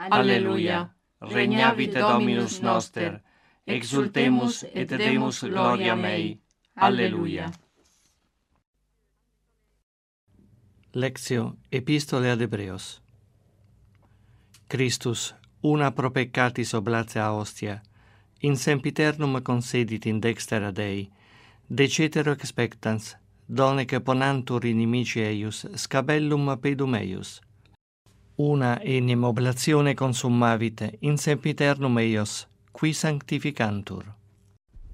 Alleluia. Regnavit Dominus noster, exultemus et demus gloria mei. Alleluia. Lectio Epistole ad Hebreos. Christus, una pro peccatis oblatia hostia, in sempiternum consedit in dextera Dei, de cetero expectans, donec ponantur inimici eius scabellum pedum eius. Una enim oblatione consummavit in sempiternum eios, qui sanctificantur.